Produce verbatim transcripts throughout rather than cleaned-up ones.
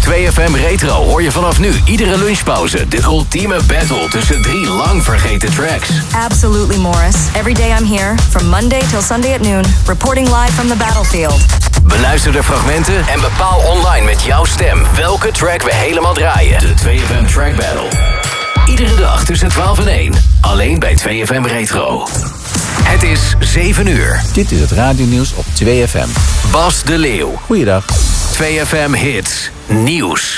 twee F M Retro hoor je vanaf nu iedere lunchpauze de ultieme battle tussen drie lang vergeten tracks. Absolutely, Morris. Every day I'm here, from Monday till Sunday at noon, reporting live from the battlefield. Beluister de fragmenten en bepaal online met jouw stem welke track we helemaal draaien. De twee F M Track Battle. Iedere dag tussen twaalf en één. Alleen bij twee F M Retro. Het is zeven uur. Dit is het radionieuws op twee F M. Bas de Leeuw. Goeiedag. twee F M Hits. Nieuws.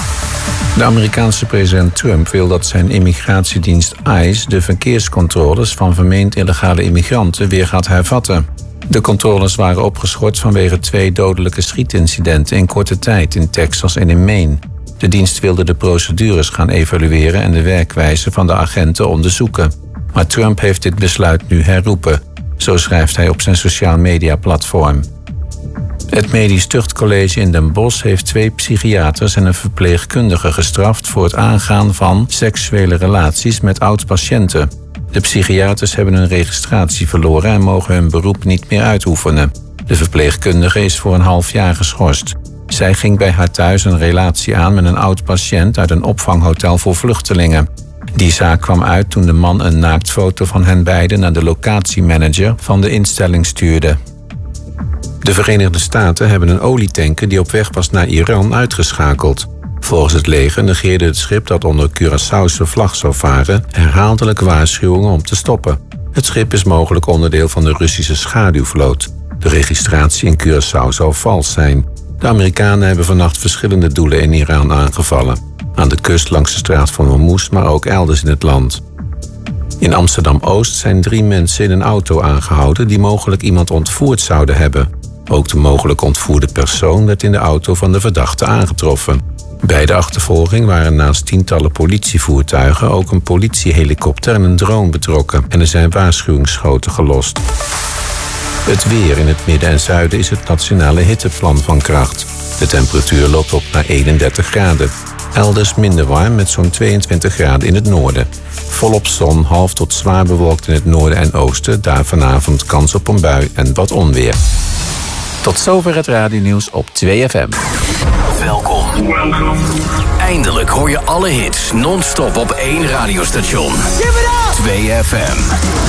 De Amerikaanse president Trump wil dat zijn immigratiedienst ICE de verkeerscontroles van vermeend illegale immigranten weer gaat hervatten. De controles waren opgeschort vanwege twee dodelijke schietincidenten in korte tijd in Texas en in Maine. De dienst wilde de procedures gaan evalueren en de werkwijze van de agenten onderzoeken. Maar Trump heeft dit besluit nu herroepen. Zo schrijft hij op zijn sociaal media platform. Het Medisch Tuchtcollege in Den Bosch heeft twee psychiaters en een verpleegkundige gestraft voor het aangaan van seksuele relaties met oud-patiënten. De psychiaters hebben hun registratie verloren en mogen hun beroep niet meer uitoefenen. De verpleegkundige is voor een half jaar geschorst. Zij ging bij haar thuis een relatie aan met een oud-patiënt uit een opvanghotel voor vluchtelingen. Die zaak kwam uit toen de man een naaktfoto van hen beiden naar de locatiemanager van de instelling stuurde. De Verenigde Staten hebben een olietanker die op weg was naar Iran uitgeschakeld. Volgens het leger negeerde het schip dat onder Curaçaose vlag zou varen herhaaldelijk waarschuwingen om te stoppen. Het schip is mogelijk onderdeel van de Russische schaduwvloot. De registratie in Curaçao zou vals zijn. De Amerikanen hebben vannacht verschillende doelen in Iran aangevallen. Aan de kust langs de straat van Hormuz, maar ook elders in het land. In Amsterdam-Oost zijn drie mensen in een auto aangehouden die mogelijk iemand ontvoerd zouden hebben. Ook de mogelijk ontvoerde persoon werd in de auto van de verdachte aangetroffen. Bij de achtervolging waren naast tientallen politievoertuigen ook een politiehelikopter en een drone betrokken en er zijn waarschuwingsschoten gelost. Het weer in het midden en zuiden is het nationale hitteplan van kracht. De temperatuur loopt op naar eenendertig graden. Elders minder warm met zo'n tweeëntwintig graden in het noorden. Volop zon, half tot zwaar bewolkt in het noorden en oosten. Daar vanavond kans op een bui en wat onweer. Tot zover het radionieuws op twee F M. Welkom. Eindelijk hoor je alle hits non-stop op één radiostation. twee F M.